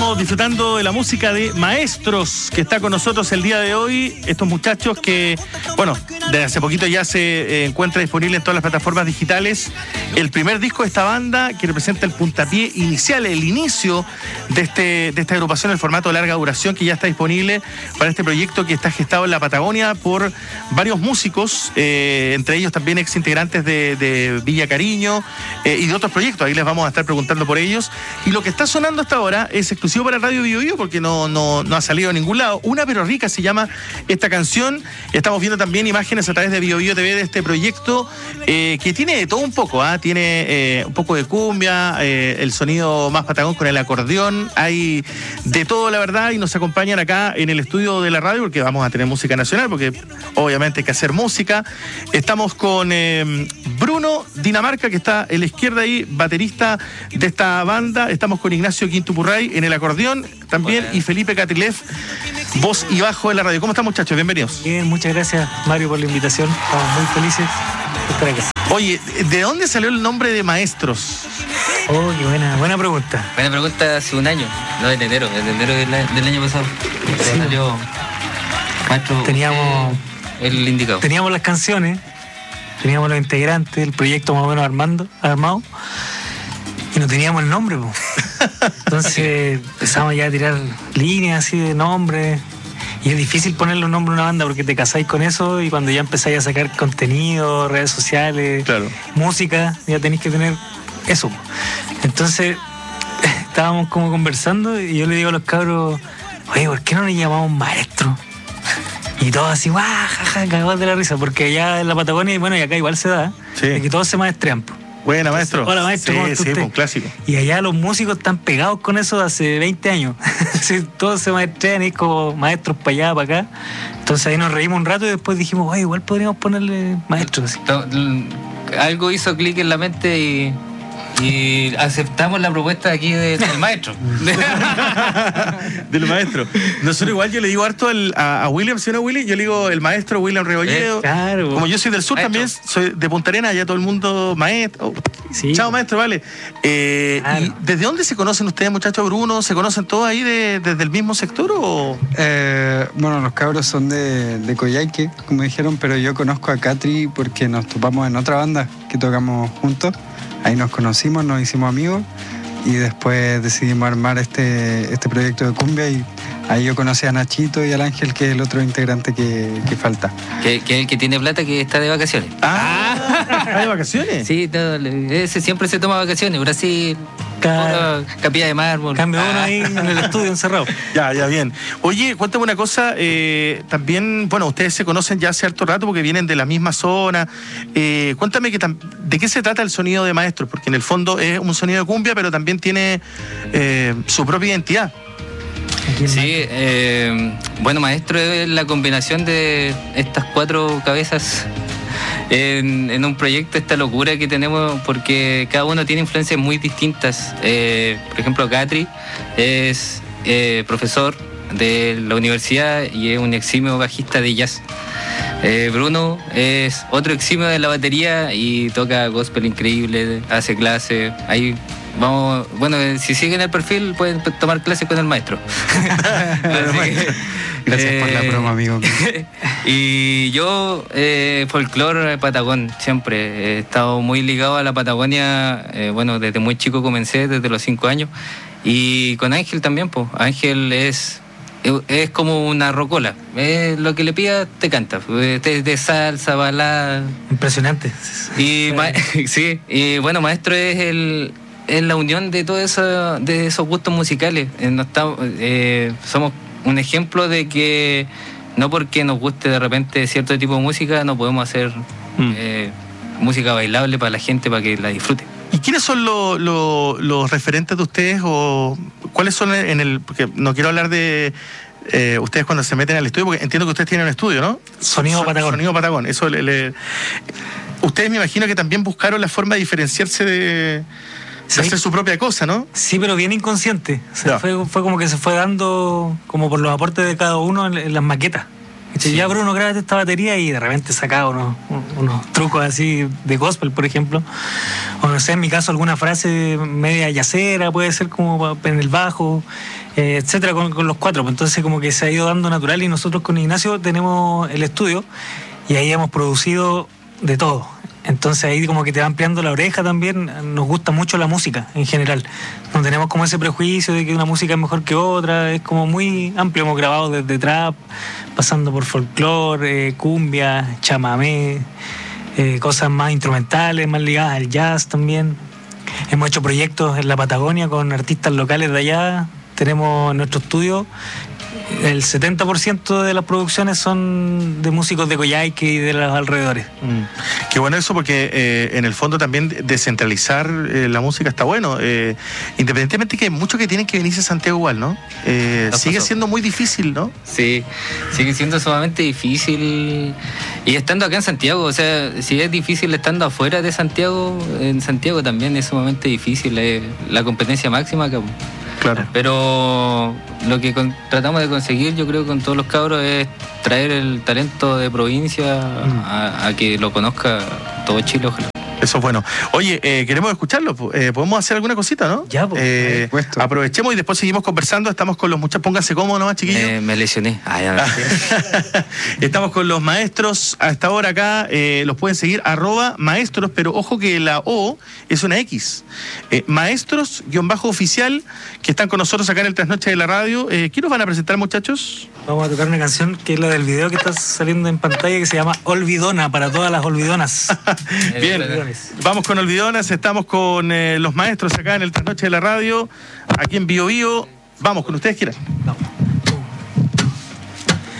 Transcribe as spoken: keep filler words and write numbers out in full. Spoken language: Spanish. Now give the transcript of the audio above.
Estamos disfrutando de la música de Maestros, que está con nosotros el día de hoy. Estos muchachos que, bueno, desde hace poquito ya se eh, encuentra disponible en todas las plataformas digitales. El primer disco de esta banda que representa el puntapié inicial, el inicio de, este, de esta agrupación, el formato de larga duración que ya está disponible para este proyecto que está gestado en la Patagonia por varios músicos, eh, entre ellos también ex integrantes de, de Villa Cariño eh, y de otros proyectos. Ahí les vamos a estar preguntando por ellos. Y lo que está sonando hasta ahora es exclusivo para Radio Bio Bio porque no, no, no ha salido a ningún lado. Una pero rica se llama esta canción. Estamos viendo también imágenes a través de Bio Bio T V de este proyecto eh, que tiene de todo un poco. ¿eh? Tiene eh, un poco de cumbia, eh, el sonido más patagón con el acordeón. Hay de todo, la verdad, y nos acompañan acá en el estudio de la radio porque vamos a tener música nacional, porque obviamente hay que hacer música. Estamos con eh, Bruno Dinamarca, que está en la izquierda ahí, baterista de esta banda. Estamos con Ignacio Quintupurray en el acordeón también. Bueno. Y Felipe Catrilef, voz y bajo en la radio. ¿Cómo están, muchachos? Bienvenidos. Bien, muchas gracias, Mario, por la invitación. Estamos muy felices de estar acá. Oye, ¿de dónde salió el nombre de Maestros? Oh, qué buena, buena pregunta. Buena pregunta, hace un año, no en enero, en enero del, del año pasado. Sí. Salió Maestro. Teníamos eh, el indicado. Teníamos las canciones, teníamos los integrantes, el proyecto más o menos armando, armado, y no teníamos el nombre, po. Entonces empezamos ya a tirar líneas así de nombres. Y es difícil ponerle un nombre a una banda porque te casáis con eso y cuando ya empezáis a sacar contenido, redes sociales, claro, música, ya tenéis que tener eso. Entonces estábamos como conversando y yo le digo a los cabros, oye, ¿por qué no nos llamamos Maestro? Y todos así, guau, jaja, cagados de la risa, porque allá en la Patagonia, y bueno, y acá igual se da, sí, de que todos se maestrean. Buena, maestro. Hola, maestro. Sí, ¿cómo está sí, usted? un clásico. Y allá los músicos están pegados con eso hace veinte años. Todos se maestrean y como maestros para allá, para acá. Entonces ahí nos reímos un rato y después dijimos, oye, igual podríamos ponerle maestros. Algo hizo clic en la mente y, y aceptamos la propuesta aquí de, del maestro. Del maestro. Nosotros igual yo le digo harto al, a, a William, ¿sí o no, Willy? Yo le digo el maestro William Rebolledo. Eh, claro. Como yo soy del sur Maestro. también, soy de Punta Arenas, allá todo el mundo maestro. Oh, Sí. chao, maestro, vale. Eh, Claro. ¿Y desde dónde se conocen ustedes, muchachos? Bruno, ¿se conocen todos ahí de, desde el mismo sector o...? Eh, bueno, los cabros son de, de Coyhaique, como dijeron, pero yo conozco a Catri porque nos topamos en otra banda que tocamos juntos. Ahí nos conocimos, nos hicimos amigos y después decidimos armar este, este proyecto de cumbia y ahí yo conocí a Nachito y al Ángel, que es el otro integrante que, que falta. Que, que el que tiene plata que está de vacaciones. Ah, ¿está de vacaciones? Sí, todo, ese siempre se toma vacaciones. Brasil, Claro. otra, Capilla de Mármol. Cambio uno Ah. ahí en el estudio encerrado. Ya, ya, bien. Oye, cuéntame una cosa, eh, también, bueno, ustedes se conocen ya hace harto rato porque vienen de la misma zona. Eh, cuéntame que tam- de qué se trata el sonido de Maestros, porque en el fondo es un sonido de cumbia, pero también tiene eh, su propia identidad. Sí, eh, bueno, Maestro es la combinación de estas cuatro cabezas en, en un proyecto, esta locura que tenemos, porque cada uno tiene influencias muy distintas. Eh, por ejemplo, Catri es eh, profesor de la universidad y es un eximio bajista de jazz. Eh, Bruno es otro eximio de la batería y toca gospel increíble, hace clases. Ahí vamos, bueno, si siguen el perfil pueden tomar clases con el maestro. Así que, Gracias por la eh, broma, amigo. Y yo, eh, folclore patagón, siempre. He estado muy ligado a la Patagonia, eh, bueno, desde muy chico comencé, desde los cinco años. Y con Ángel también, pues. Ángel es, es como una rocola. Es lo que le pidas, te canta. De, de salsa, balada. Impresionante. Y, ma- sí, y bueno, Maestro es el... es la unión de todo eso, de esos gustos musicales. Eh, no estamos, eh, somos un ejemplo de que no porque nos guste de repente cierto tipo de música no podemos hacer Mm. eh, música bailable para la gente, para que la disfrute. ¿Y quiénes son lo- lo- los referentes de ustedes o cuáles son en el...? Porque no quiero hablar de eh, ustedes cuando se meten al estudio, porque entiendo que ustedes tienen un estudio, ¿no? Sonido Son- Patagón. Sonido Patagón, eso le... le- Ustedes me imagino que también buscaron la forma de diferenciarse de, de Sí. hacer su propia cosa, ¿no? Sí, pero bien inconsciente. O sea, Ya. fue, fue como que se fue dando como por los aportes de cada uno en, en las maquetas. Sí. Ya Bruno, grábate esta batería y de repente sacaba unos, unos trucos así de gospel, por ejemplo. O no sé, en mi caso alguna frase media yacera, puede ser como en el bajo, eh, etcétera, con, con los cuatro. Entonces como que se ha ido dando natural y nosotros con Ignacio tenemos el estudio y ahí hemos producido de todo. Entonces ahí como que te va ampliando la oreja también. Nos gusta mucho la música en general. No tenemos como ese prejuicio de que una música es mejor que otra. Es como muy amplio. Hemos grabado desde trap, pasando por folclore, eh, cumbia, chamamé, eh, cosas más instrumentales, más ligadas al jazz también. Hemos hecho proyectos en la Patagonia con artistas locales de allá. Tenemos nuestro estudio. El setenta por ciento de las producciones son de músicos de Coyhaique y de los alrededores. Mm. Qué bueno eso, porque eh, en el fondo también descentralizar eh, la música está bueno. Eh, independientemente que hay muchos que tienen que venirse a Santiago igual, ¿no? Eh, no sigue pasó. siendo muy difícil, ¿no? Sí, sigue siendo sumamente difícil. Y estando acá en Santiago, o sea, si es difícil estando afuera de Santiago, en Santiago también es sumamente difícil. Eh, la competencia máxima acá. Claro. Pero lo que con, tratamos de conseguir, yo creo, con todos los cabros es traer el talento de provincia mm. a, a que lo conozca todo Chile, ojalá. Eso es bueno. Oye, eh, queremos escucharlo. Eh, ¿Podemos hacer alguna cosita, no? Ya, pues. Eh, aprovechemos y después seguimos conversando. Estamos con los muchachos. Pónganse cómodos nomás, chiquillos. Eh, me lesioné. Ah, ya me Estamos con los maestros a esta hora acá. Eh, los pueden seguir, arroba maestros, pero ojo que la O es una X. Eh, maestros, guión bajo oficial, que están con nosotros acá en el Trasnoche de la Radio. Eh, ¿Qué nos van a presentar, muchachos? Vamos a tocar una canción que es la del video que está saliendo en pantalla, que se llama Olvidona, para todas las olvidonas. Bien, vamos con Olvidonas, estamos con eh, los maestros acá en el Trasnoche de la Radio, aquí en Bio Bio. Vamos, con ustedes quieran. Vamos.